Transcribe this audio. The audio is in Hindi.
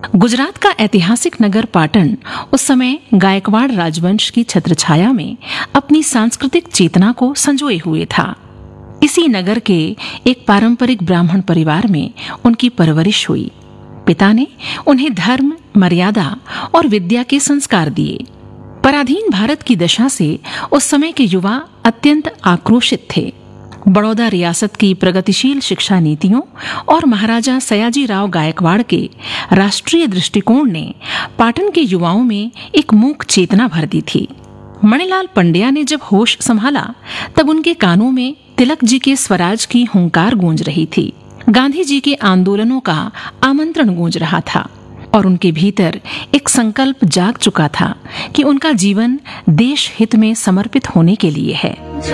गुजरात का ऐतिहासिक नगर पाटन उस समय गायकवाड़ राजवंश की छत्रछाया में अपनी सांस्कृतिक चेतना को संजोए हुए था। इसी नगर के एक पारंपरिक ब्राह्मण परिवार में उनकी परवरिश हुई। पिता ने उन्हें धर्म, मर्यादा और विद्या के संस्कार दिए। पराधीन भारत की दशा से उस समय के युवा अत्यंत आक्रोशित थे। बड़ौदा रियासत की प्रगतिशील शिक्षा नीतियों और महाराजा सयाजीराव गायकवाड़ के राष्ट्रीय दृष्टिकोण ने पाटन के युवाओं में एक मूक चेतना भर दी थी। मणिलाल पंड्या ने जब होश संभाला तब उनके कानों में तिलक जी के स्वराज की हुंकार गूंज रही थी। गांधी जी के आंदोलनों का आमंत्रण गूंज रहा था और उनके भीतर एक संकल्प जाग चुका था कि उनका जीवन देश हित में समर्पित होने के लिए है।